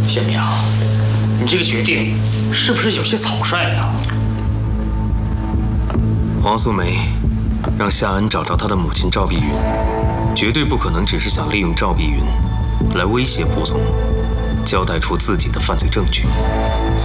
小明，你这个决定是不是有些草率呀？ 黄素梅让夏恩找着他的母亲赵碧云，绝对不可能只是想利用赵碧云来威胁蒲总，交代出自己的犯罪证据。